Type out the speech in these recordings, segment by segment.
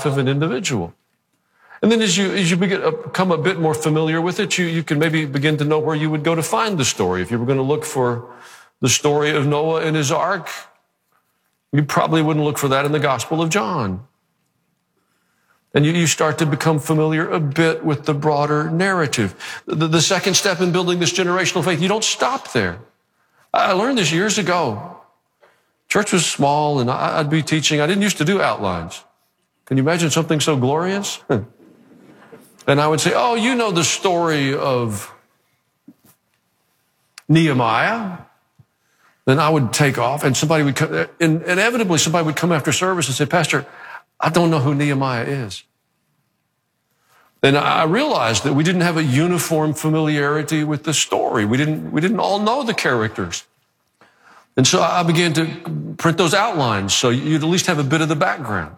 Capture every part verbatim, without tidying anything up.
life of an individual. And then as you, as you begin, become a bit more familiar with it, you, you can maybe begin to know where you would go to find the story. If you were going to look for the story of Noah and his ark, you probably wouldn't look for that in the Gospel of John. And you, you start to become familiar a bit with the broader narrative. The, the second step in building this generational faith, you don't stop there. I learned this years ago. Church was small, and I'd be teaching. I didn't used to do outlines. Can you imagine something so glorious? And I would say, oh, you know the story of Nehemiah. Then I would take off, and somebody would come, and inevitably somebody would come after service and say, Pastor, I don't know who Nehemiah is. And I realized that we didn't have a uniform familiarity with the story. We didn't, we didn't all know the characters. And so I began to print those outlines so you'd at least have a bit of the background.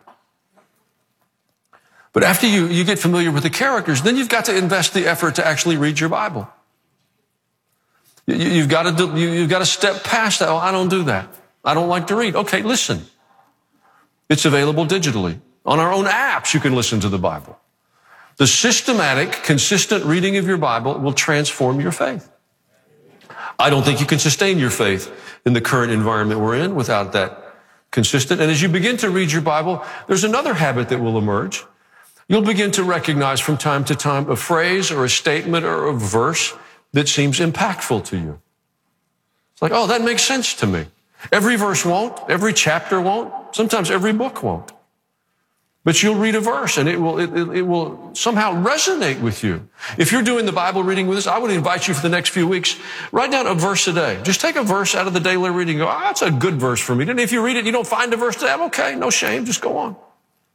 But after you, you get familiar with the characters, then you've got to invest the effort to actually read your Bible. You, you've got to do, you, you've got to step past that. Oh, I don't do that. I don't like to read. Okay, listen. It's available digitally. On our own apps, you can listen to the Bible. The systematic, consistent reading of your Bible will transform your faith. I don't think you can sustain your faith in the current environment we're in without that consistent. And as you begin to read your Bible, there's another habit that will emerge. You'll begin to recognize from time to time a phrase or a statement or a verse that seems impactful to you. It's like, oh, that makes sense to me. Every verse won't. Every chapter won't. Sometimes every book won't. But you'll read a verse and it will, it, it will somehow resonate with you. If you're doing the Bible reading with us, I would invite you for the next few weeks, write down a verse a day. Just take a verse out of the daily reading and go, ah, that's a good verse for me. And if you read it, you don't find a verse today, I'm okay, no shame, just go on.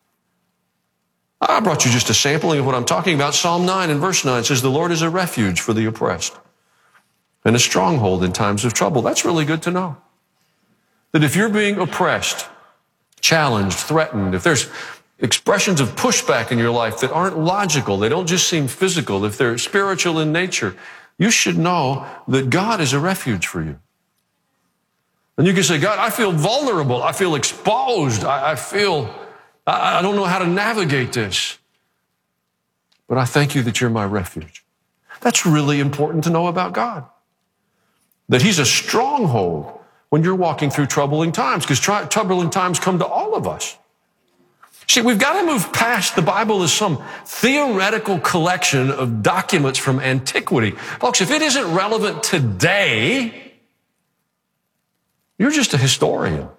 I brought you just a sampling of what I'm talking about. Psalm nine and verse nine says, the Lord is a refuge for the oppressed and a stronghold in times of trouble. That's really good to know. That if you're being oppressed, challenged, threatened, if there's expressions of pushback in your life that aren't logical, they don't just seem physical, if they're spiritual in nature, you should know that God is a refuge for you. And you can say, God, I feel vulnerable. I feel exposed. I, I feel, I, I don't know how to navigate this. But I thank you that you're my refuge. That's really important to know about God. That he's a stronghold when you're walking through troubling times, because tr- troubling times come to all of us. See, we've got to move past the Bible as some theoretical collection of documents from antiquity. Folks, if it isn't relevant today, you're just a historian.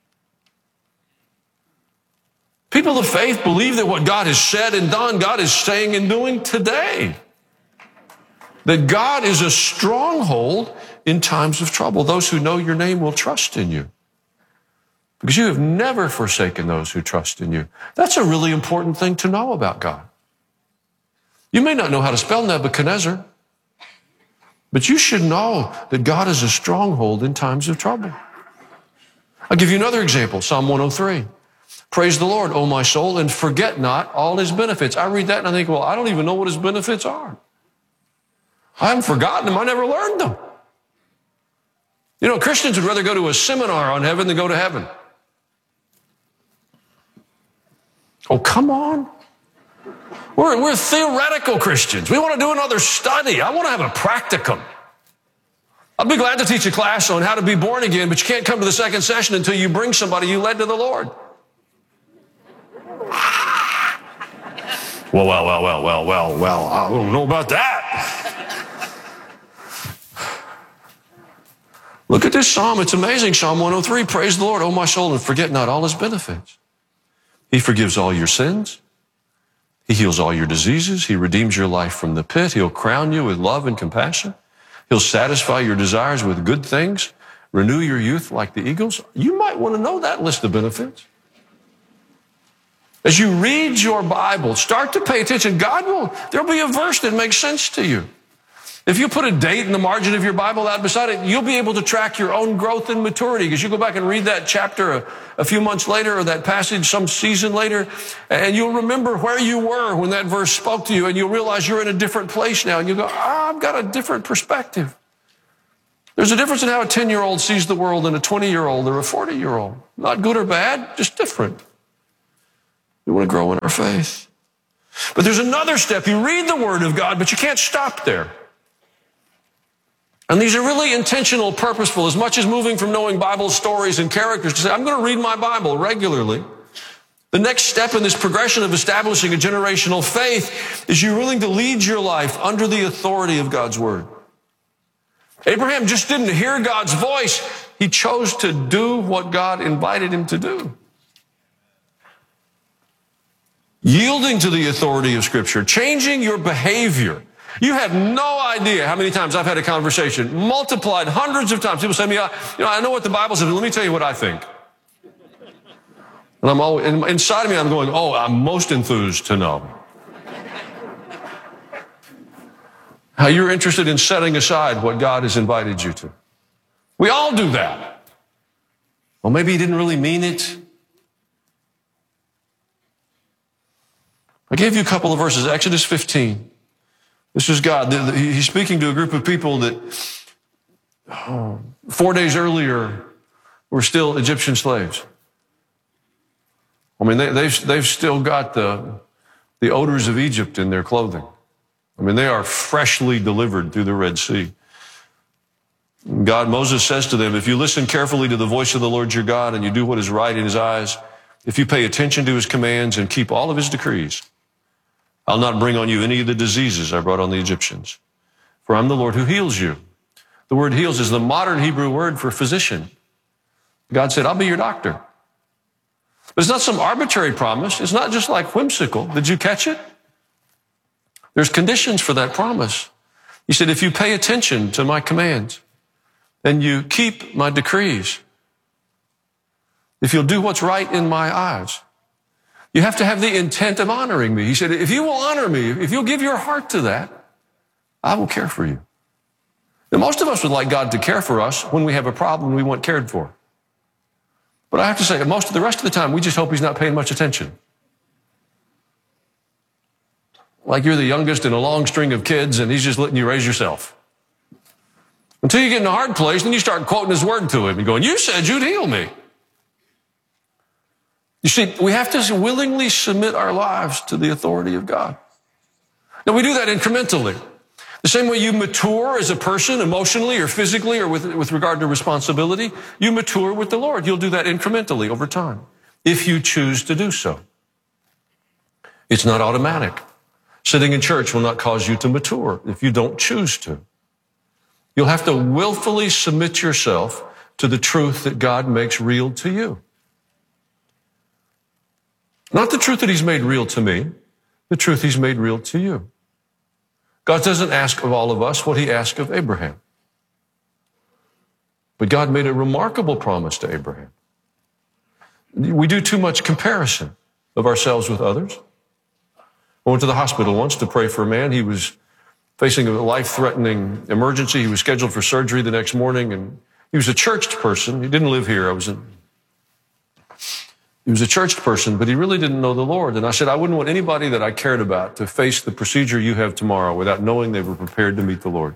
People of faith believe that what God has said and done, God is saying and doing today. That God is a stronghold in times of trouble. Those who know your name will trust in you. Because you have never forsaken those who trust in you. That's a really important thing to know about God. You may not know how to spell Nebuchadnezzar, but you should know that God is a stronghold in times of trouble. I'll give you another example, Psalm one oh three. Praise the Lord, O my soul, and forget not all his benefits. I read that and I think, well, I don't even know what his benefits are. I haven't forgotten them. I never learned them. You know, Christians would rather go to a seminar on heaven than go to heaven. Oh, come on. We're, we're theoretical Christians. We want to do another study. I want to have a practicum. I'd be glad to teach a class on how to be born again, but you can't come to the second session until you bring somebody you led to the Lord. Well, well, well, well, well, well, well, I don't know about that. Look at this psalm. It's amazing. Psalm one oh three, praise the Lord, O my soul, and forget not all his benefits. He forgives all your sins. He heals all your diseases. He redeems your life from the pit. He'll crown you with love and compassion. He'll satisfy your desires with good things, renew your youth like the eagles. You might want to know that list of benefits. As you read your Bible, start to pay attention. God will, there'll be a verse that makes sense to you. If you put a date in the margin of your Bible out beside it, you'll be able to track your own growth and maturity, because you go back and read that chapter a, a few months later, or that passage some season later, and you'll remember where you were when that verse spoke to you, and you'll realize you're in a different place now, and you go, ah, I've got a different perspective. There's a difference in how a ten-year-old sees the world than a twenty-year-old or a forty-year-old. Not good or bad, just different. We want to grow in our faith. But there's another step. You read the Word of God, but you can't stop there. And these are really intentional, purposeful, as much as moving from knowing Bible stories and characters to say, I'm going to read my Bible regularly. The next step in this progression of establishing a generational faith is you're willing to lead your life under the authority of God's Word. Abraham just didn't hear God's voice. He chose to do what God invited him to do. Yielding to the authority of Scripture, changing your behavior. You have no idea how many times I've had a conversation, multiplied hundreds of times. People say to me, you know, I know what the Bible says, but let me tell you what I think. And I'm always, inside of me, I'm going, oh, I'm most enthused to know. How you're interested in setting aside what God has invited you to. We all do that. Well, maybe he didn't really mean it. I gave you a couple of verses. Exodus fifteen. This is God. He's speaking to a group of people that oh, four days earlier were still Egyptian slaves. I mean, they, they've, they've still got the, the odors of Egypt in their clothing. I mean, they are freshly delivered through the Red Sea. God, Moses says to them, if you listen carefully to the voice of the Lord your God and you do what is right in his eyes, if you pay attention to his commands and keep all of his decrees, I'll not bring on you any of the diseases I brought on the Egyptians. For I'm the Lord who heals you. The word heals is the modern Hebrew word for physician. God said, I'll be your doctor. But it's not some arbitrary promise. It's not just like whimsical. Did you catch it? There's conditions for that promise. He said, if you pay attention to my commands and you keep my decrees, if you'll do what's right in my eyes, you have to have the intent of honoring me. He said, if you will honor me, if you'll give your heart to that, I will care for you. Now, most of us would like God to care for us when we have a problem we want cared for. But I have to say, most of the rest of the time, we just hope he's not paying much attention. Like you're the youngest in a long string of kids and he's just letting you raise yourself. Until you get in a hard place, then you start quoting his word to him and going, you said you'd heal me. You see, we have to willingly submit our lives to the authority of God. Now, we do that incrementally. The same way you mature as a person emotionally or physically or with, with regard to responsibility, you mature with the Lord. You'll do that incrementally over time if you choose to do so. It's not automatic. Sitting in church will not cause you to mature if you don't choose to. You'll have to willfully submit yourself to the truth that God makes real to you. Not the truth that he's made real to me, the truth he's made real to you. God doesn't ask of all of us what he asked of Abraham. But God made a remarkable promise to Abraham. We do too much comparison of ourselves with others. I went to the hospital once to pray for a man. He was facing a life-threatening emergency. He was scheduled for surgery the next morning, and he was a churched person. He didn't live here. I was in He was a churched person, but he really didn't know the Lord. And I said, I wouldn't want anybody that I cared about to face the procedure you have tomorrow without knowing they were prepared to meet the Lord.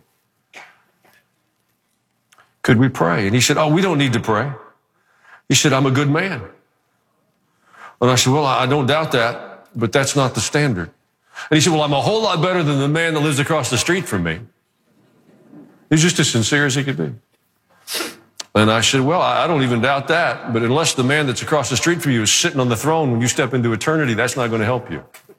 Could we pray? And he said, oh, we don't need to pray. He said, I'm a good man. And I said, well, I don't doubt that, but that's not the standard. And he said, well, I'm a whole lot better than the man that lives across the street from me. He's just as sincere as he could be. And I said, well, I don't even doubt that, but unless the man that's across the street from you is sitting on the throne when you step into eternity, that's not going to help you.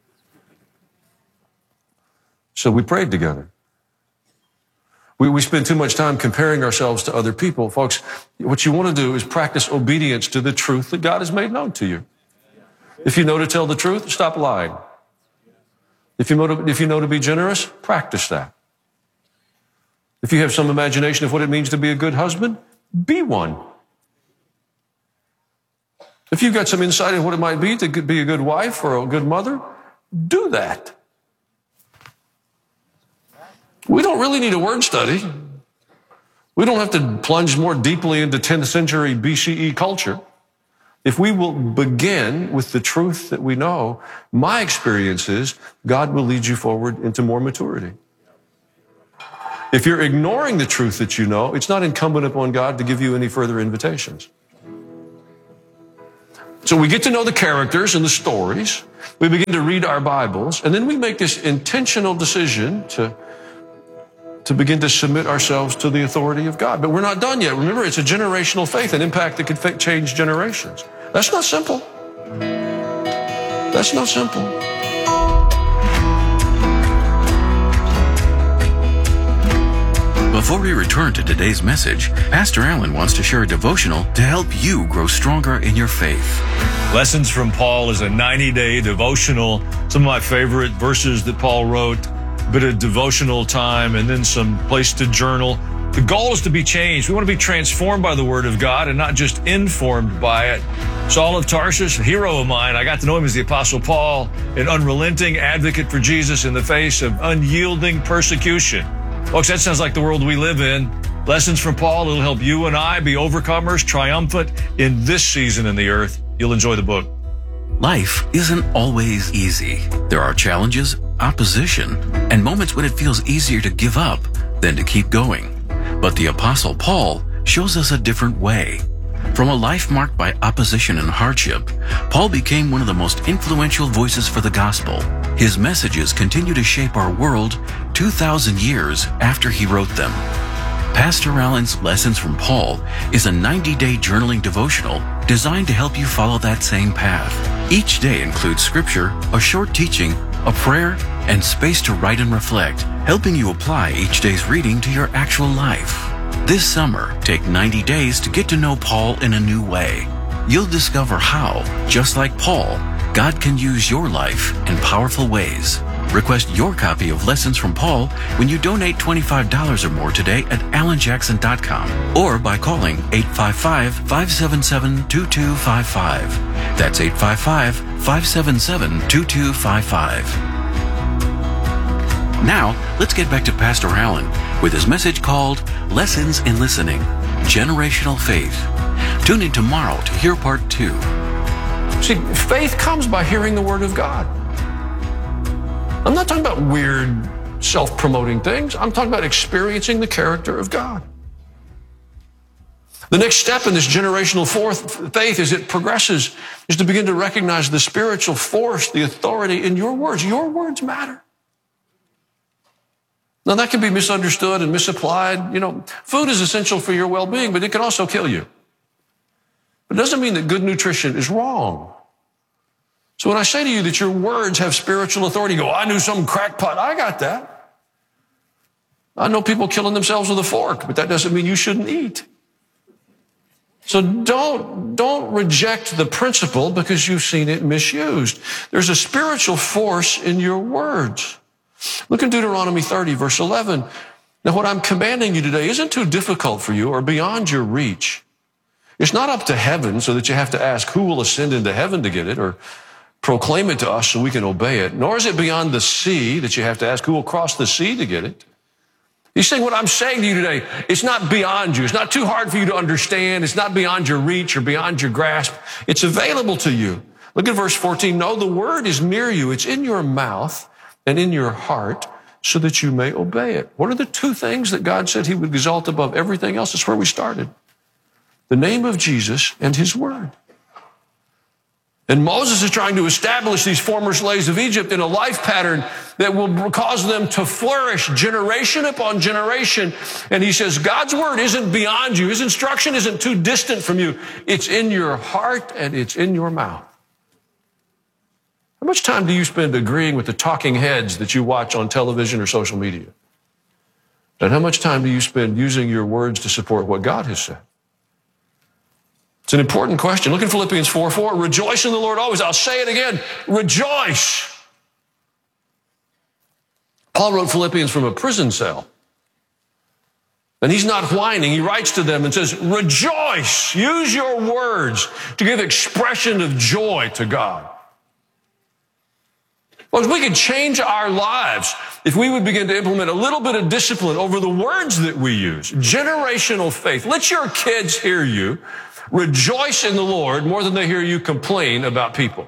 So we prayed together. We, we spend too much time comparing ourselves to other people. Folks, what you want to do is practice obedience to the truth that God has made known to you. If you know to tell the truth, stop lying. If you know to, if you know to be generous, practice that. If you have some imagination of what it means to be a good husband, be one. If you've got some insight in what it might be to be a good wife or a good mother, do that. We don't really need a word study. We don't have to plunge more deeply into tenth century B C E culture. If we will begin with the truth that we know, my experience is God will lead you forward into more maturity. If you're ignoring the truth that you know, it's not incumbent upon God to give you any further invitations. So we get to know the characters and the stories. We begin to read our Bibles, and then we make this intentional decision to, to begin to submit ourselves to the authority of God. But we're not done yet. Remember, it's a generational faith, an impact that could change generations. That's not simple. That's not simple. Before we return to today's message, Pastor Allen wants to share a devotional to help you grow stronger in your faith. Lessons from Paul is a ninety-day devotional. Some of my favorite verses that Paul wrote, a bit of devotional time, and then some place to journal. The goal is to be changed. We want to be transformed by the Word of God and not just informed by it. Saul of Tarsus, a hero of mine, I got to know him as the Apostle Paul, an unrelenting advocate for Jesus in the face of unyielding persecution. Folks, that sounds like the world we live in. Lessons from Paul, it'll help you and I be overcomers, triumphant in this season in the earth. You'll enjoy the book. Life isn't always easy. There are challenges, opposition, and moments when it feels easier to give up than to keep going. But the Apostle Paul shows us a different way. From a life marked by opposition and hardship, Paul became one of the most influential voices for the gospel. His messages continue to shape our world two thousand years after he wrote them. Pastor Allen's Lessons from Paul is a ninety-day journaling devotional designed to help you follow that same path. Each day includes scripture, a short teaching, a prayer, and space to write and reflect, helping you apply each day's reading to your actual life. This summer, take ninety days to get to know Paul in a new way. You'll discover how, just like Paul, God can use your life in powerful ways. Request your copy of Lessons from Paul when you donate twenty-five dollars or more today at alan jackson dot com or by calling eight five five, five seven seven, two two five five. That's eight five five, five seven seven, two two five five. Now, let's get back to Pastor Allen with his message called Lessons in Listening, Generational Faith. Tune in tomorrow to hear part two. See, faith comes by hearing the Word of God. I'm not talking about weird, self-promoting things. I'm talking about experiencing the character of God. The next step in this generational fourth faith as it progresses is to begin to recognize the spiritual force, the authority in your words. Your words matter. Now, that can be misunderstood and misapplied. You know, food is essential for your well-being, but it can also kill you. But it doesn't mean that good nutrition is wrong. So when I say to you that your words have spiritual authority, you go, I knew some crackpot. I got that. I know people killing themselves with a fork, but that doesn't mean you shouldn't eat. So don't, don't reject the principle because you've seen it misused. There's a spiritual force in your words. Look in Deuteronomy thirty, verse eleven. Now, what I'm commanding you today isn't too difficult for you or beyond your reach. It's not up to heaven so that you have to ask who will ascend into heaven to get it or proclaim it to us so we can obey it. Nor is it beyond the sea that you have to ask who will cross the sea to get it. He's saying what I'm saying to you today, it's not beyond you. It's not too hard for you to understand. It's not beyond your reach or beyond your grasp. It's available to you. Look at verse fourteen. No, the word is near you. It's in your mouth and in your heart so that you may obey it. What are the two things that God said he would exalt above everything else? That's where we started. The name of Jesus and his word. And Moses is trying to establish these former slaves of Egypt in a life pattern that will cause them to flourish generation upon generation. And he says, God's word isn't beyond you. His instruction isn't too distant from you. It's in your heart and it's in your mouth. How much time do you spend agreeing with the talking heads that you watch on television or social media? And how much time do you spend using your words to support what God has said? It's an important question. Look in Philippians four four. Rejoice in the Lord always. I'll say it again. Rejoice. Paul wrote Philippians from a prison cell. And he's not whining. He writes to them and says, rejoice. Use your words to give expression of joy to God. Well, we could change our lives if we would begin to implement a little bit of discipline over the words that we use. Generational faith. Let your kids hear you rejoice in the Lord more than they hear you complain about people.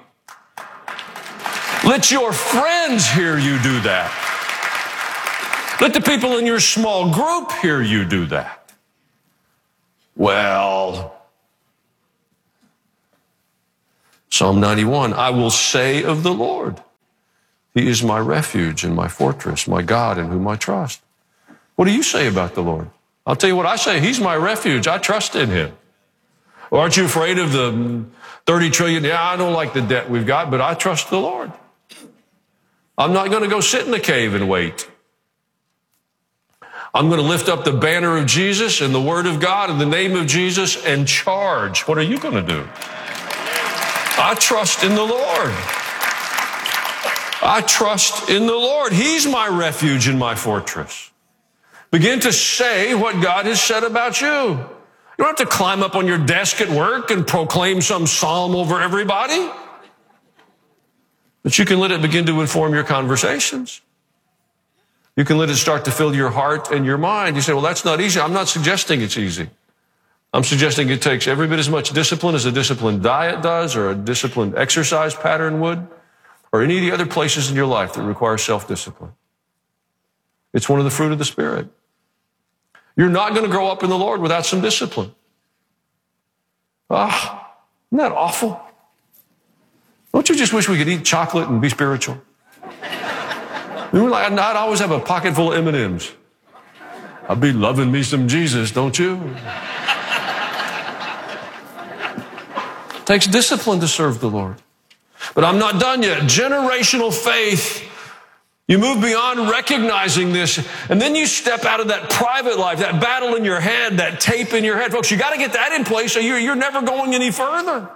Let your friends hear you do that. Let the people in your small group hear you do that. Well, Psalm ninety-one, I will say of the Lord, He is my refuge and my fortress, my God in whom I trust. What do you say about the Lord? I'll tell you what I say. He's my refuge. I trust in Him. Well, aren't you afraid of the thirty trillion? Yeah, I don't like the debt we've got, but I trust the Lord. I'm not going to go sit in the cave and wait. I'm going to lift up the banner of Jesus and the Word of God in the name of Jesus and charge. What are you going to do? I trust in the Lord. I trust in the Lord. He's my refuge and my fortress. Begin to say what God has said about you. You don't have to climb up on your desk at work and proclaim some psalm over everybody. But you can let it begin to inform your conversations. You can let it start to fill your heart and your mind. You say, well, that's not easy. I'm not suggesting it's easy. I'm suggesting it takes every bit as much discipline as a disciplined diet does, or a disciplined exercise pattern would, or any of the other places in your life that require self-discipline. It's one of the fruit of the Spirit. You're not going to grow up in the Lord without some discipline. Ah, isn't that awful? Don't you just wish we could eat chocolate and be spiritual? We're like, I'd always have a pocket full of M and M's. I'd be loving me some Jesus, don't you? It takes discipline to serve the Lord. But I'm not done yet. Generational faith. You move beyond recognizing this, and then you step out of that private life, that battle in your head, that tape in your head. Folks, you got to get that in place, so you're, you're never going any further.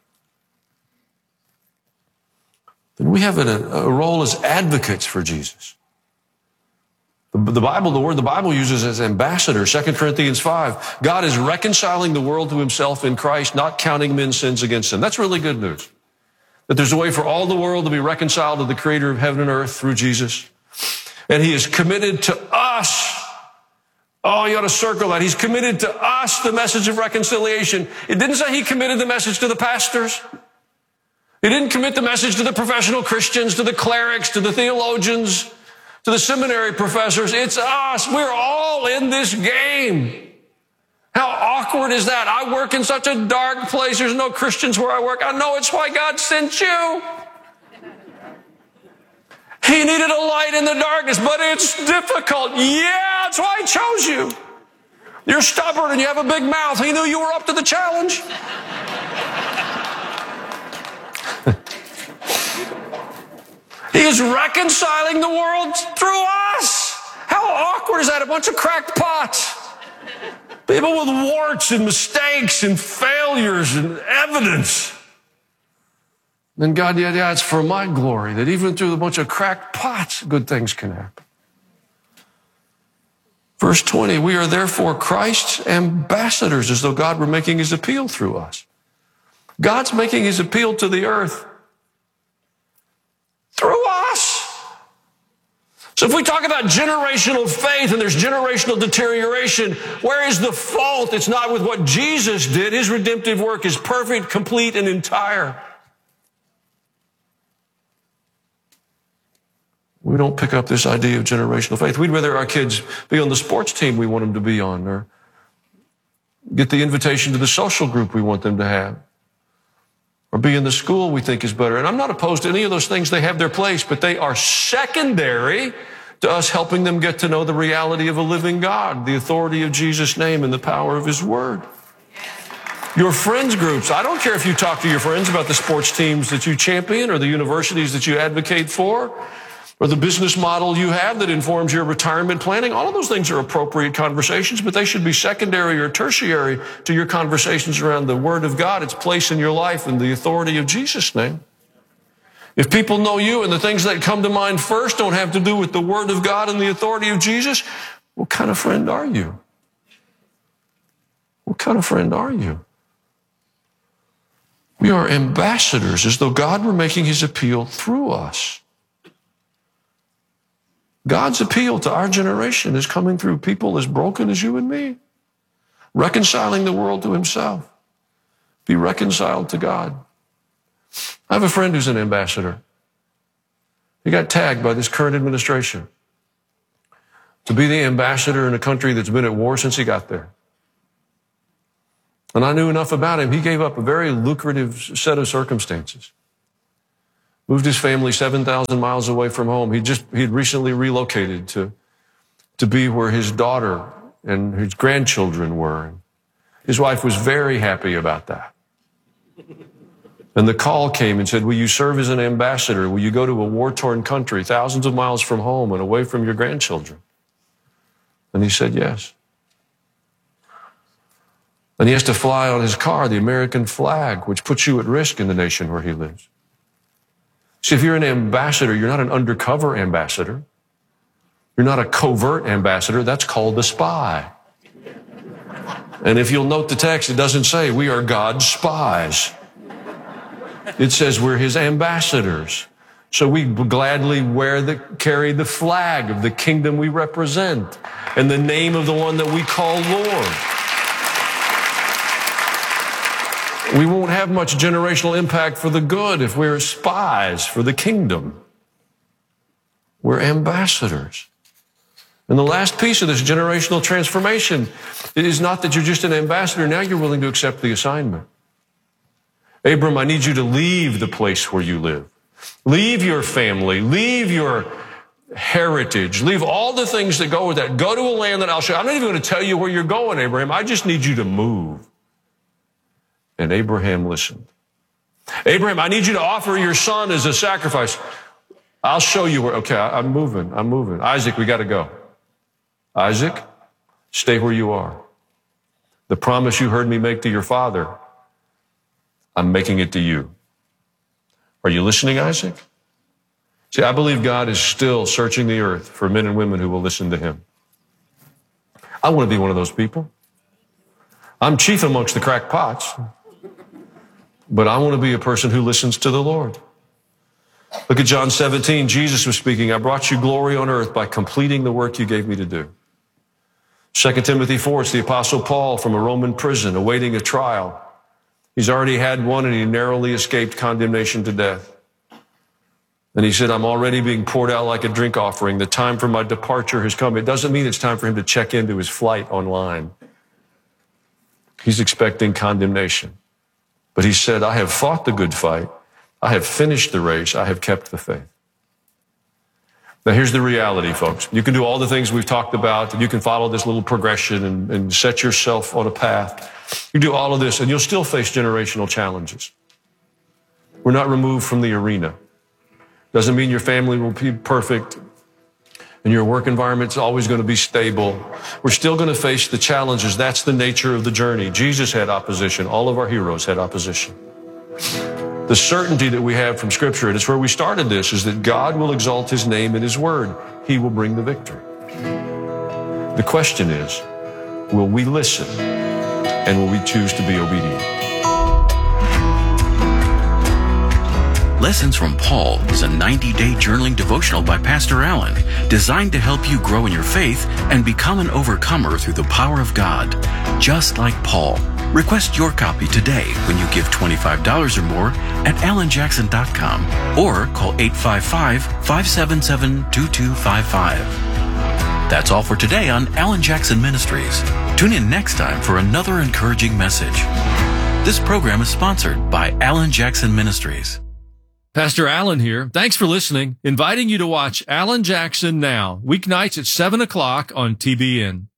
Then we have a, a role as advocates for Jesus. The, the Bible, the word the Bible uses as ambassador, Second Corinthians five. God is reconciling the world to Himself in Christ, not counting men's sins against them. That's really good news. That there's a way for all the world to be reconciled to the Creator of heaven and earth through Jesus. And He is committed to us. Oh, you ought to circle that. He's committed to us the message of reconciliation. It didn't say He committed the message to the pastors. He didn't commit the message to the professional Christians, to the clerics, to the theologians, to the seminary professors. It's us. We're all in this game. How awkward is that? I work in such a dark place. There's no Christians where I work. I know it's why God sent you. He needed a light in the darkness, but it's difficult. Yeah, that's why He chose you. You're stubborn and you have a big mouth. He knew you were up to the challenge. He is reconciling the world through us. How awkward is that? A bunch of cracked pots. People with warts and mistakes and failures and evidence. Then God, yeah, yeah, it's for my glory that even through a bunch of cracked pots, good things can happen. Verse twenty, we are therefore Christ's ambassadors, as though God were making His appeal through us. God's making His appeal to the earth through us. So if we talk about generational faith and there's generational deterioration, where is the fault? It's not with what Jesus did. His redemptive work is perfect, complete, and entire. We don't pick up this idea of generational faith. We'd rather our kids be on the sports team we want them to be on, or get the invitation to the social group we want them to have, or be in the school we think is better. And I'm not opposed to any of those things. They have their place, but they are secondary to us helping them get to know the reality of a living God, the authority of Jesus' name, and the power of His Word. Your friends groups, I don't care if you talk to your friends about the sports teams that you champion or the universities that you advocate for, or the business model you have that informs your retirement planning. All of those things are appropriate conversations, but they should be secondary or tertiary to your conversations around the Word of God, its place in your life, and the authority of Jesus' name. If people know you and the things that come to mind first don't have to do with the Word of God and the authority of Jesus, what kind of friend are you? What kind of friend are you? We are ambassadors, as though God were making His appeal through us. God's appeal to our generation is coming through people as broken as you and me, reconciling the world to Himself. Be reconciled to God. I have a friend who's an ambassador. He got tagged by this current administration to be the ambassador in a country that's been at war since he got there. And I knew enough about him. He gave up a very lucrative set of circumstances. Moved his family seven thousand miles away from home. He just, he'd recently relocated to, to be where his daughter and his grandchildren were. His wife was very happy about that. And the call came and said, will you serve as an ambassador? Will you go to a war-torn country, thousands of miles from home and away from your grandchildren? And he said, yes. And he has to fly on his car the American flag, which puts you at risk in the nation where he lives. See, if you're an ambassador, you're not an undercover ambassador. You're not a covert ambassador. That's called a spy. And if you'll note the text, it doesn't say we are God's spies. It says we're his ambassadors. So we gladly wear the, carry the flag of the kingdom we represent and the name of the one that we call Lord. We won't have much generational impact for the good if we're spies for the kingdom. We're ambassadors. And the last piece of this generational transformation is not that you're just an ambassador. Now you're willing to accept the assignment. Abram, I need you to leave the place where you live. Leave your family. Leave your heritage. Leave all the things that go with that. Go to a land that I'll show you. I'm not even going to tell you where you're going, Abraham. I just need you to move. And Abraham listened. Abraham, I need you to offer your son as a sacrifice. I'll show you where. Okay, I'm moving. I'm moving. Isaac, we got to go. Isaac, stay where you are. The promise you heard me make to your father, I'm making it to you. Are you listening, Isaac? See, I believe God is still searching the earth for men and women who will listen to him. I want to be one of those people. I'm chief amongst the crackpots, but I want to be a person who listens to the Lord. Look at John seventeen. Jesus was speaking. I brought you glory on earth by completing the work you gave me to do. Second Timothy four, it's the Apostle Paul from a Roman prison awaiting a trial. He's already had one and he narrowly escaped condemnation to death. And he said, I'm already being poured out like a drink offering. The time for my departure has come. It doesn't mean it's time for him to check into his flight online. He's expecting condemnation. But he said, I have fought the good fight. I have finished the race. I have kept the faith. Now, here's the reality, folks. You can do all the things we've talked about, and you can follow this little progression and, and set yourself on a path. You do all of this, and you'll still face generational challenges. We're not removed from the arena. Doesn't mean your family will be perfect, and your work environment's always going to be stable. We're still going to face the challenges. That's the nature of the journey. Jesus had opposition. All of our heroes had opposition. The certainty that we have from Scripture, and it's where we started this, is that God will exalt his name in his word. He will bring the victory. The question is, will we listen and will we choose to be obedient? Lessons from Paul is a ninety-day journaling devotional by Pastor Allen, designed to help you grow in your faith and become an overcomer through the power of God, just like Paul. Request your copy today when you give twenty-five dollars or more at alan jackson dot com or call eight five five, five seven seven, two two five five. That's all for today on Alan Jackson Ministries. Tune in next time for another encouraging message. This program is sponsored by Alan Jackson Ministries. Pastor Allen here. Thanks for listening. Inviting you to watch Alan Jackson Now, weeknights at seven o'clock on T B N.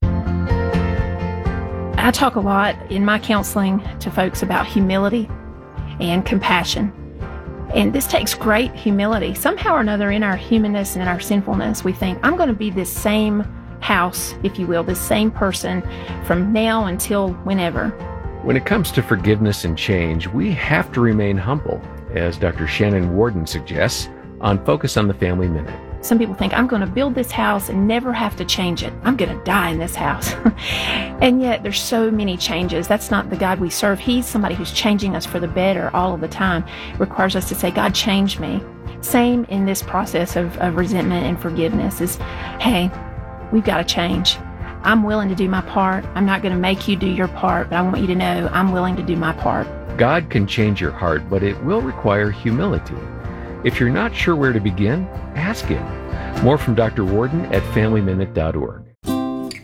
I talk a lot in my counseling to folks about humility and compassion. And this takes great humility. Somehow or another in our humanness and in our sinfulness, we think, I'm going to be this same house, if you will, this same person from now until whenever. When it comes to forgiveness and change, we have to remain humble, as Doctor Shannon Warden suggests on Focus on the Family Minute. Some people think, I'm going to build this house and never have to change it. I'm going to die in this house. And yet there's so many changes. That's not the God we serve. He's somebody who's changing us for the better all of the time. It requires us to say, God, change me. Same in this process of, of resentment and forgiveness is, hey, we've got to change. I'm willing to do my part. I'm not going to make you do your part, but I want you to know I'm willing to do my part. God can change your heart, but it will require humility. If you're not sure where to begin, ask him. More from Doctor Warden at family minute dot org.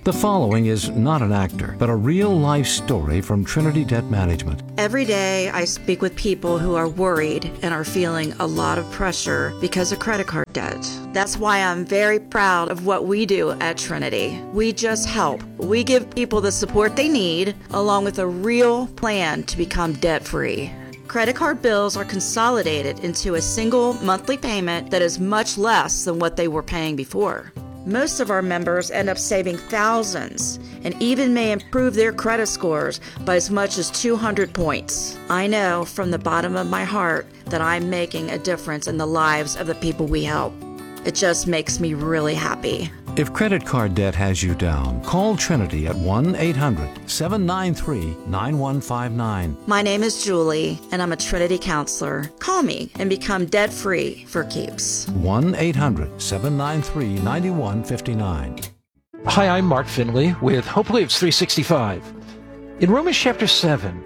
The following is not an actor, but a real-life story from Trinity Debt Management. Every day I speak with people who are worried and are feeling a lot of pressure because of credit card debt. That's why I'm very proud of what we do at Trinity. We just help. We give people the support they need, along with a real plan to become debt-free. Credit card bills are consolidated into a single monthly payment that is much less than what they were paying before. Most of our members end up saving thousands and even may improve their credit scores by as much as two hundred points. I know from the bottom of my heart that I'm making a difference in the lives of the people we help. It just makes me really happy. If credit card debt has you down, call Trinity at one eight hundred seven nine three nine one five nine. My name is Julie, and I'm a Trinity counselor. Call me and become debt-free for keeps. one eight hundred seven nine three nine one five nine. Hi, I'm Mark Finley with Hope Lives three sixty-five. In Romans chapter seven,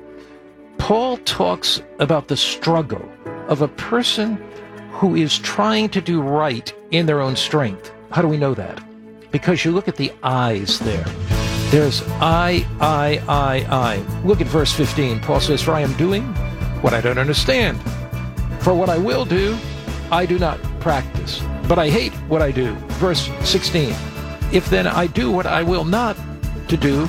Paul talks about the struggle of a person who is trying to do right in their own strength. How do we know that? Because you look at the I's there. There's I, I, I, I. Look at verse fifteen. Paul says, "For I am doing what I don't understand. For what I will do, I do not practice. But I hate what I do." Verse sixteen. "If then I do what I will not to do,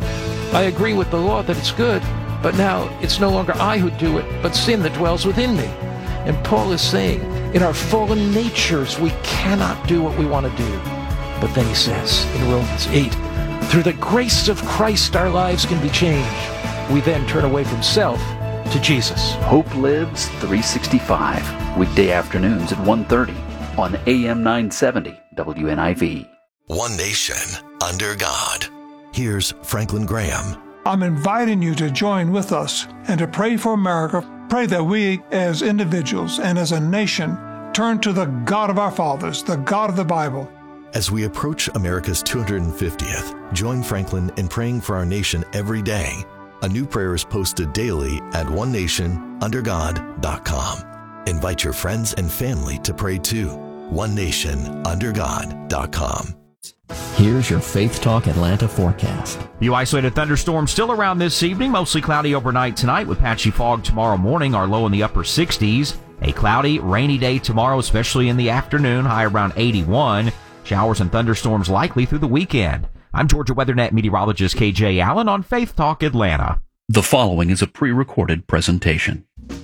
I agree with the law that it's good. But now it's no longer I who do it, but sin that dwells within me." And Paul is saying, in our fallen natures, we cannot do what we want to do. But then he says in Romans eight, through the grace of Christ, our lives can be changed. We then turn away from self to Jesus. Hope Lives three sixty-five, weekday afternoons at one thirty on A M nine seventy W N I V. One nation under God. Here's Franklin Graham. I'm inviting you to join with us and to pray for America. Pray that we as individuals and as a nation turn to the God of our fathers, the God of the Bible. As we approach America's two hundred fiftieth, join Franklin in praying for our nation every day. A new prayer is posted daily at one nation under god dot com. Invite your friends and family to pray too. one nation under god dot com. Here's your Faith Talk Atlanta forecast. Few isolated thunderstorms still around this evening. Mostly cloudy overnight tonight with patchy fog tomorrow morning. Our low in the upper sixties. A cloudy, rainy day tomorrow, especially in the afternoon. High around eighty-one. Showers and thunderstorms likely through the weekend. I'm Georgia WeatherNet meteorologist K J Allen on Faith Talk Atlanta. The following is a pre-recorded presentation.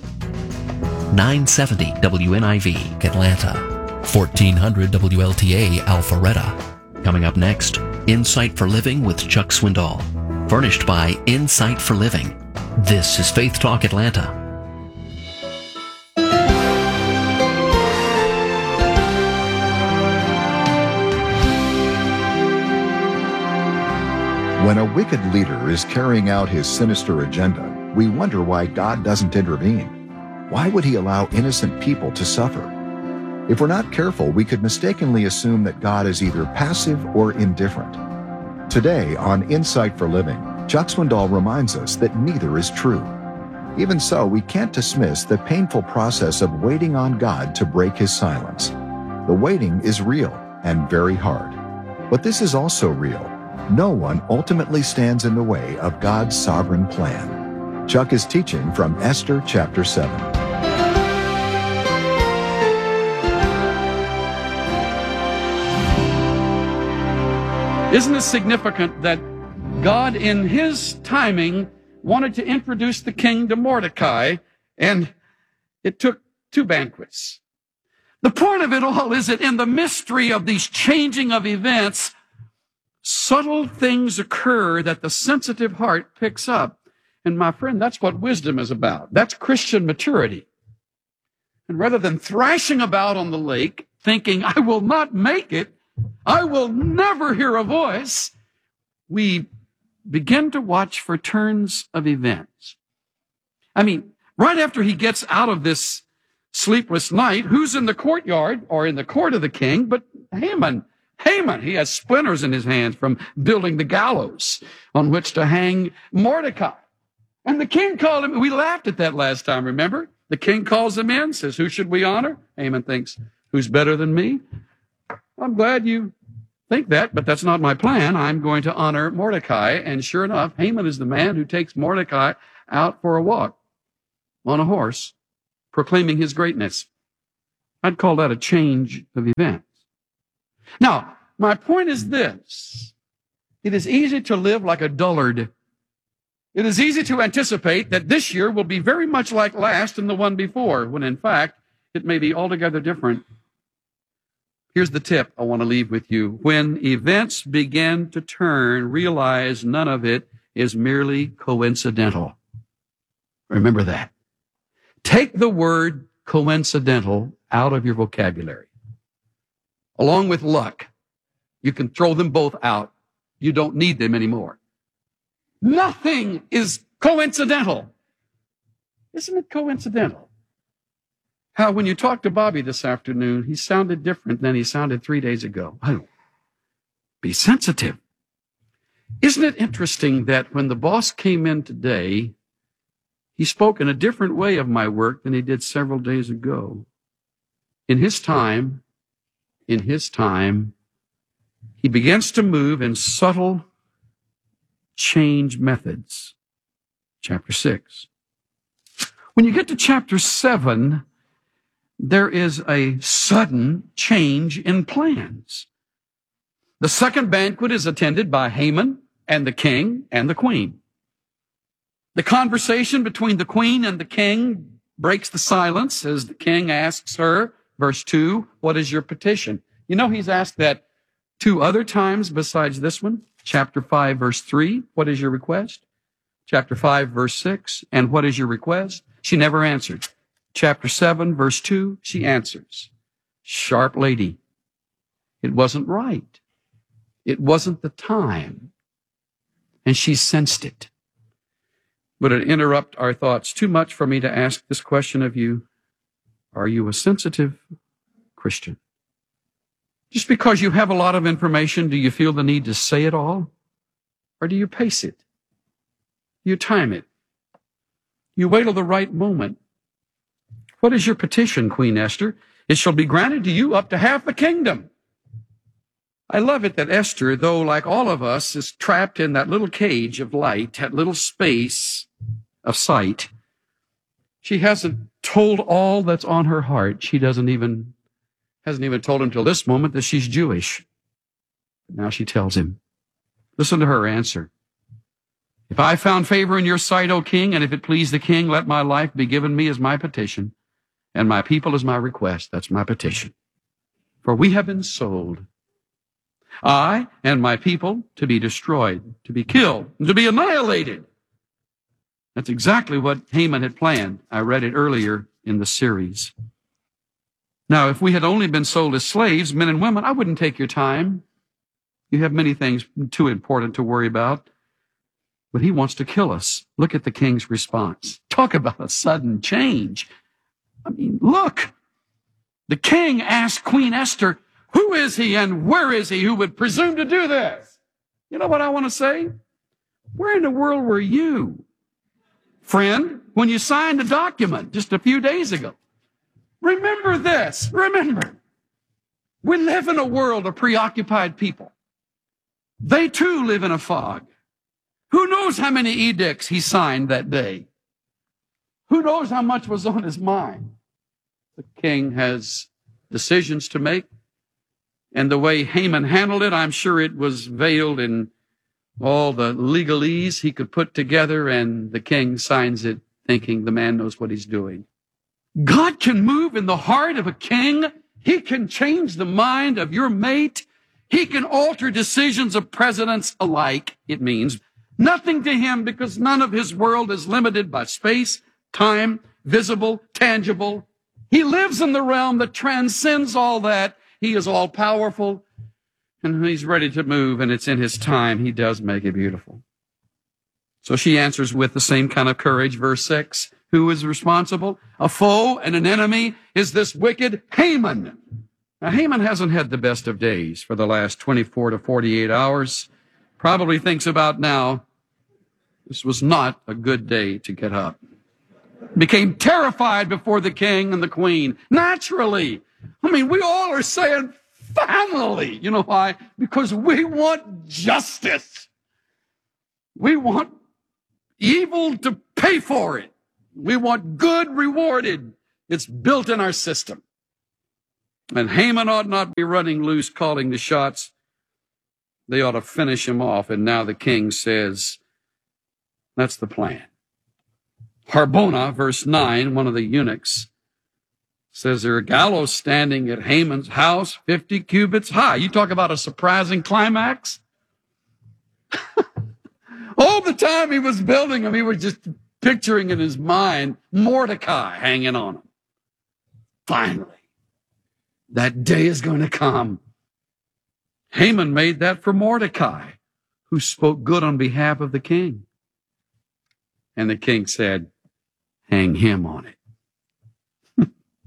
nine seventy W N I V Atlanta. fourteen hundred W L T A Alpharetta. Coming up next, Insight for Living with Chuck Swindoll. Furnished by Insight for Living. This is Faith Talk Atlanta. When a wicked leader is carrying out his sinister agenda, we wonder why God doesn't intervene. Why would he allow innocent people to suffer? If we're not careful, we could mistakenly assume that God is either passive or indifferent. Today on Insight for Living, Chuck Swindoll reminds us that neither is true. Even so, we can't dismiss the painful process of waiting on God to break his silence. The waiting is real and very hard. But this is also real. No one ultimately stands in the way of God's sovereign plan. Chuck is teaching from Esther chapter seven. Isn't it significant that God, in his timing, wanted to introduce the king to Mordecai, and it took two banquets? The point of it all is that in the mystery of these changing of events, subtle things occur that the sensitive heart picks up. And my friend, that's what wisdom is about. That's Christian maturity. And rather than thrashing about on the lake, thinking, I will not make it, I will never hear a voice, we begin to watch for turns of events. I mean, right after he gets out of this sleepless night, who's in the courtyard or in the court of the king but Haman? Haman, he has splinters in his hands from building the gallows on which to hang Mordecai. And the king called him. We laughed at that last time, remember? The king calls him in, says, who should we honor? Haman thinks, who's better than me? I'm glad you think that, but that's not my plan. I'm going to honor Mordecai. And sure enough, Haman is the man who takes Mordecai out for a walk on a horse, proclaiming his greatness. I'd call that a change of events. Now, my point is this. It is easy to live like a dullard. It is easy to anticipate that this year will be very much like last and the one before, when in fact, it may be altogether different. Here's the tip I want to leave with you. When events begin to turn, realize none of it is merely coincidental. Remember that. Take the word coincidental out of your vocabulary. Along with luck, you can throw them both out. You don't need them anymore. Nothing is coincidental. Isn't it coincidental? How when you talked to Bobby this afternoon, he sounded different than he sounded three days ago. Oh, be sensitive. Isn't it interesting that when the boss came in today, he spoke in a different way of my work than he did several days ago? In his time, in his time, he begins to move in subtle change methods. Chapter six. When you get to chapter seven, there is a sudden change in plans. The second banquet is attended by Haman and the king and the queen. The conversation between the queen and the king breaks the silence as the king asks her, verse two, what is your petition? You know, he's asked that two other times besides this one. Chapter five, verse three, what is your request? Chapter five, verse six, and what is your request? She never answered. Chapter seven, verse two, she answers. Sharp lady. It wasn't right. It wasn't the time. And she sensed it. Would it interrupt our thoughts too much for me to ask this question of you? Are you a sensitive Christian? Just because you have a lot of information, do you feel the need to say it all? Or do you pace it? You time it. You wait till the right moment. What is your petition, Queen Esther? It shall be granted to you up to half the kingdom. I love it that Esther, though like all of us, is trapped in that little cage of light, that little space of sight. She hasn't told all that's on her heart. She doesn't even, hasn't even told him till this moment that she's Jewish. Now she tells him. Listen to her answer. If I found favor in your sight, O king, and if it please the king, let my life be given me as my petition, and my people as my request. That's my petition. For we have been sold, I and my people, to be destroyed, to be killed, and to be annihilated. That's exactly what Haman had planned. I read it earlier in the series. Now, if we had only been sold as slaves, men and women, I wouldn't take your time. You have many things too important to worry about. But he wants to kill us. Look at the king's response. Talk about a sudden change. I mean, look. The king asked Queen Esther, who is he and where is he who would presume to do this? You know what I want to say? Where in the world were you, friend, when you signed the document just a few days ago? Remember this. Remember. We live in a world of preoccupied people. They too live in a fog. Who knows how many edicts he signed that day? Who knows how much was on his mind? The king has decisions to make. And the way Haman handled it, I'm sure it was veiled in all the legalese he could put together, and the king signs it thinking the man knows what he's doing. God can move in the heart of a king. He can change the mind of your mate. He can alter decisions of presidents alike, it means. Nothing to him, because none of his world is limited by space, time, visible, tangible. He lives in the realm that transcends all that. He is all powerful, and he's ready to move, and it's in his time. He does make it beautiful. So she answers with the same kind of courage. Verse six, who is responsible? A foe and an enemy is this wicked Haman. Now, Haman hasn't had the best of days for the last twenty-four to forty-eight hours. Probably thinks about now, this was not a good day to get up. Became terrified before the king and the queen. Naturally. I mean, we all are saying, Finally! You know why? Because we want justice. We want evil to pay for it. We want good rewarded. It's built in our system. And Haman ought not be running loose, calling the shots. They ought to finish him off. And now the king says, that's the plan. Harbona, verse nine, one of the eunuchs, says there are gallows standing at Haman's house, fifty cubits high. You talk about a surprising climax. All the time he was building them, he was just picturing in his mind Mordecai hanging on him. Finally, that day is going to come. Haman made that for Mordecai, who spoke good on behalf of the king. And the king said, hang him on it.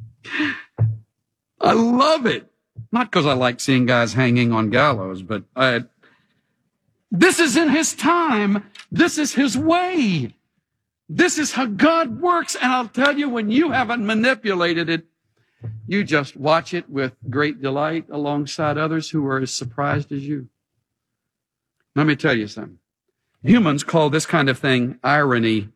I love it. Not because I like seeing guys hanging on gallows, but I, this is in his time. This is his way. This is how God works. And I'll tell you, when you haven't manipulated it, you just watch it with great delight alongside others who are as surprised as you. Let me tell you something. Humans call this kind of thing irony.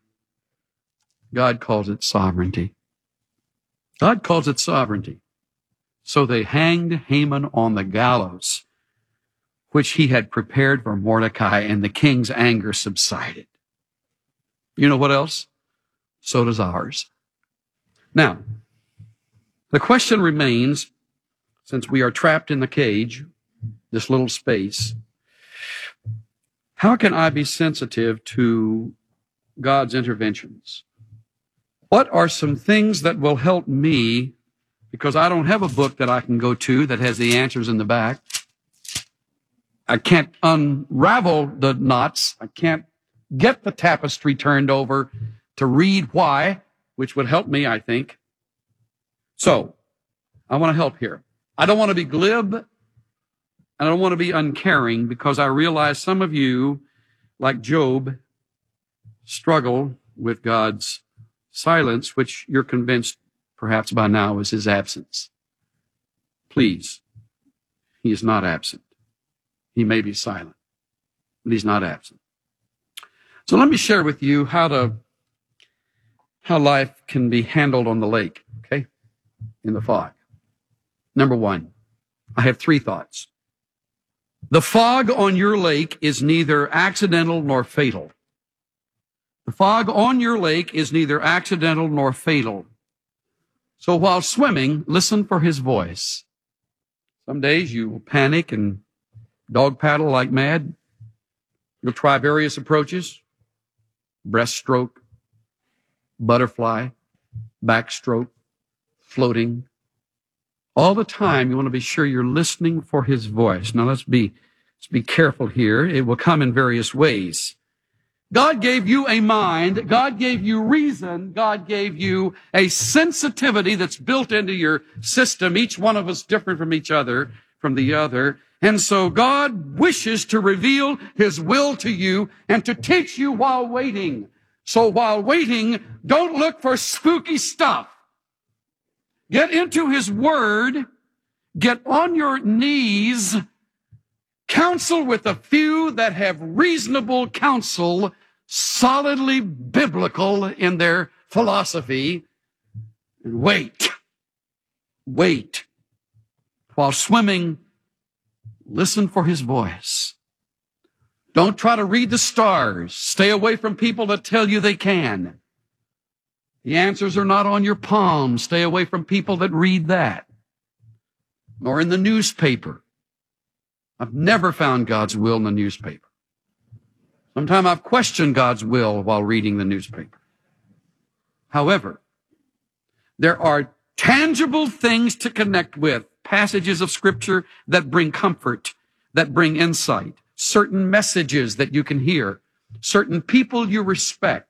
God calls it sovereignty. God calls it sovereignty. So they hanged Haman on the gallows, which he had prepared for Mordecai, and the king's anger subsided. You know what else? So does ours. Now, the question remains, since we are trapped in the cage, this little space, how can I be sensitive to God's interventions? What are some things that will help me, because I don't have a book that I can go to that has the answers in the back. I can't unravel the knots. I can't get the tapestry turned over to read why, which would help me, I think. So, I want to help here. I don't want to be glib, and I don't want to be uncaring, because I realize some of you, like Job, struggle with God's silence, which you're convinced perhaps by now is his absence. Please, he is not absent. He may be silent, but he's not absent. So let me share with you how to, how life can be handled on the lake, okay, in the fog. Number one, I have three thoughts. The fog on your lake is neither accidental nor fatal. The fog on your lake is neither accidental nor fatal. So while swimming, listen for his voice. Some days you will panic and dog paddle like mad. You'll try various approaches. Breaststroke, butterfly, backstroke, floating. All the time you want to be sure you're listening for his voice. Now let's be, let's be careful here. It will come in various ways. God gave you a mind. God gave you reason. God gave you a sensitivity that's built into your system. Each one of us different from each other, from the other. And so God wishes to reveal his will to you and to teach you while waiting. So while waiting, don't look for spooky stuff. Get into his word. Get on your knees. Counsel with a few that have reasonable counsel, solidly biblical in their philosophy, and wait. Wait. While swimming, listen for his voice. Don't try to read the stars. Stay away from people that tell you they can. The answers are not on your palm. Stay away from people that read that. Nor in the newspaper. I've never found God's will in the newspaper. Sometimes I've questioned God's will while reading the newspaper. However, there are tangible things to connect with, passages of Scripture that bring comfort, that bring insight, certain messages that you can hear, certain people you respect.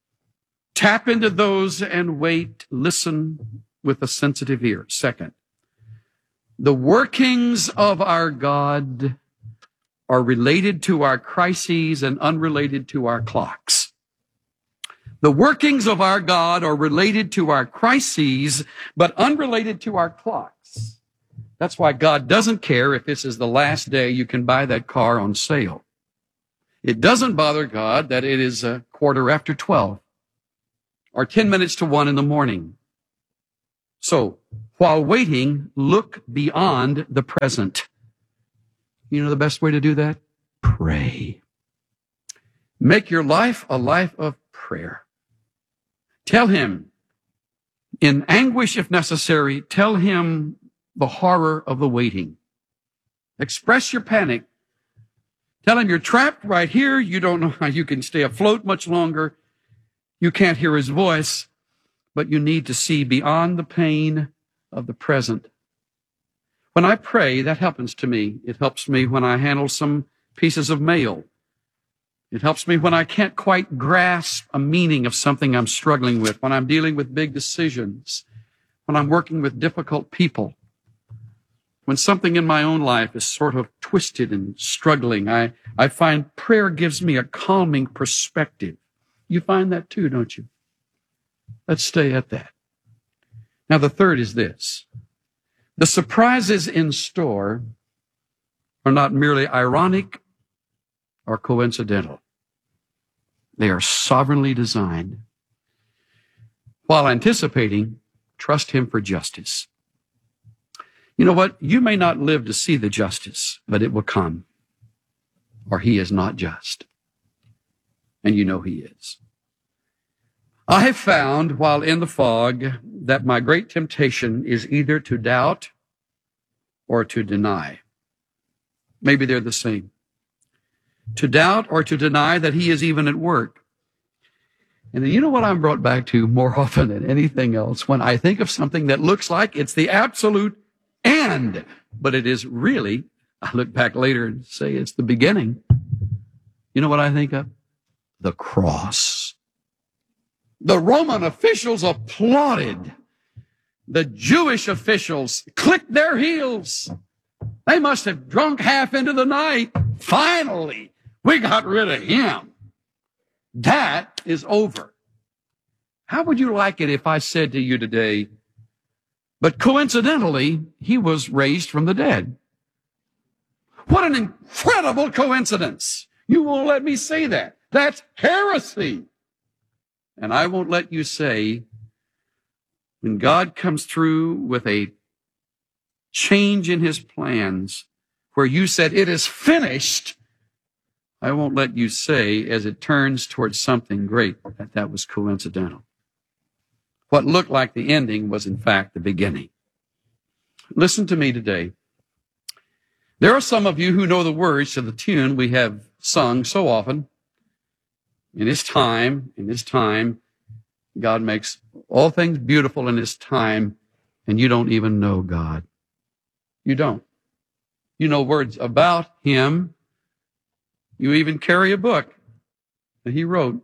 Tap into those and wait, listen with a sensitive ear. Second, the workings of our God are related to our crises and unrelated to our clocks. The workings of our God are related to our crises, but unrelated to our clocks. That's why God doesn't care if this is the last day you can buy that car on sale. It doesn't bother God that it is a quarter after twelve or ten minutes to one in the morning. So, while waiting, look beyond the present. You know the best way to do that? Pray. Make your life a life of prayer. Tell him, in anguish if necessary, tell him the horror of the waiting. Express your panic. Tell him you're trapped right here. You don't know how you can stay afloat much longer. You can't hear his voice, but you need to see beyond the pain of the present. When I pray, that happens to me. It helps me when I handle some pieces of mail. It helps me when I can't quite grasp a meaning of something I'm struggling with, when I'm dealing with big decisions, when I'm working with difficult people, when something in my own life is sort of twisted and struggling. I, I find prayer gives me a calming perspective. You find that too, don't you? Let's stay at that. Now, the third is this. The surprises in store are not merely ironic or coincidental. They are sovereignly designed. While anticipating, trust him for justice. You know what? You may not live to see the justice, but it will come. Or he is not just. And you know he is. I have found, while in the fog, that my great temptation is either to doubt or to deny. Maybe they're the same. To doubt or to deny that he is even at work. And you know what I'm brought back to more often than anything else? When I think of something that looks like it's the absolute end, but it is really, I look back later and say it's the beginning. You know what I think of? The cross. The Roman officials applauded. The Jewish officials clicked their heels. They must have drunk half into the night. Finally, we got rid of him. That is over. How would you like it if I said to you today, but coincidentally, he was raised from the dead? What an incredible coincidence. You won't let me say that. That's heresy. And I won't let you say, when God comes through with a change in his plans, where you said it is finished, I won't let you say, as it turns towards something great, that that was coincidental. What looked like the ending was, in fact, the beginning. Listen to me today. There are some of you who know the words to the tune we have sung so often. In his time, in his time, God makes all things beautiful in his time, and you don't even know God. You don't. You know words about him. You even carry a book that he wrote.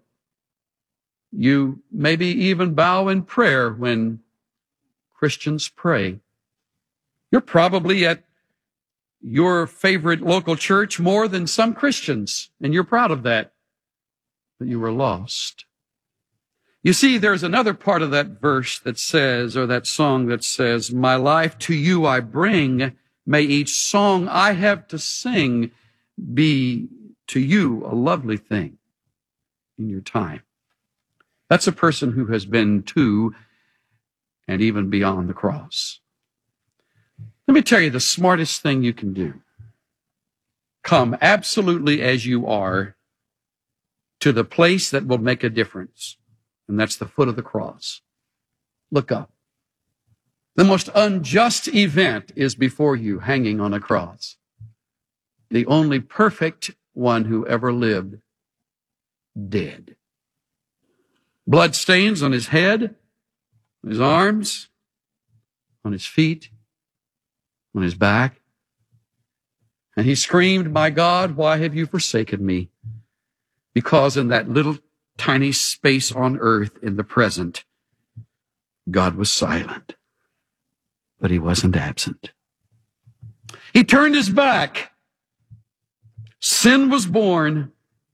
You maybe even bow in prayer when Christians pray. You're probably at your favorite local church more than some Christians, and you're proud of that. But you were lost. You see, there's another part of that verse that says, or that song that says, my life to you I bring. May each song I have to sing be to you a lovely thing in your time. That's a person who has been to and even beyond the cross. Let me tell you the smartest thing you can do. Come absolutely as you are to the place that will make a difference, and that's the foot of the cross. Look up. The most unjust event is before you, hanging on a cross. The only perfect one who ever lived, dead. Blood stains on his head, on his arms, on his feet, on his back. And he screamed, my God, why have you forsaken me? Because in that little tiny space on earth in the present, God was silent, but he wasn't absent. He turned his back. Sin was born.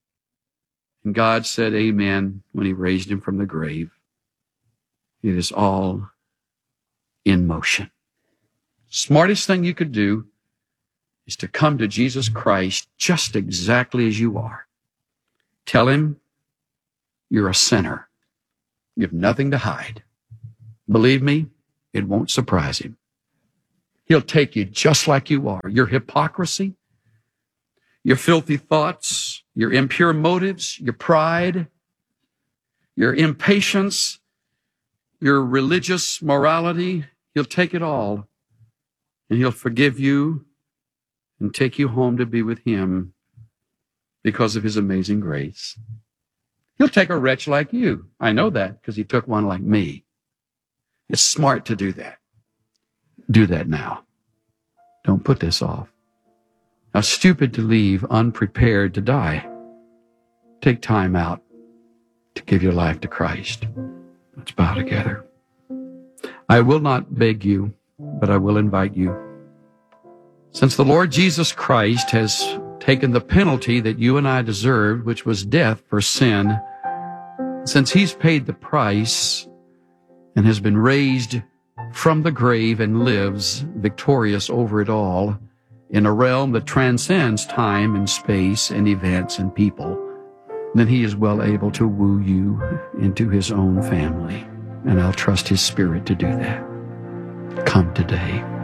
And God said amen when he raised him from the grave. It is all in motion. Smartest thing you could do is to come to Jesus Christ just exactly as you are. Tell him you're a sinner. You have nothing to hide. Believe me, it won't surprise him. He'll take you just like you are. Your hypocrisy, your filthy thoughts, your impure motives, your pride, your impatience, your religious morality, he'll take it all, and he'll forgive you and take you home to be with him because of his amazing grace. He'll take a wretch like you. I know that because he took one like me. It's smart to do that. Do that now. Don't put this off. Now, stupid to leave unprepared to die. Take time out to give your life to Christ. Let's bow together. I will not beg you, but I will invite you. Since the Lord Jesus Christ has taken the penalty that you and I deserved, which was death for sin, since he's paid the price and has been raised from the grave and lives victorious over it all in a realm that transcends time and space and events and people, then he is well able to woo you into his own family. And I'll trust his Spirit to do that. Come today.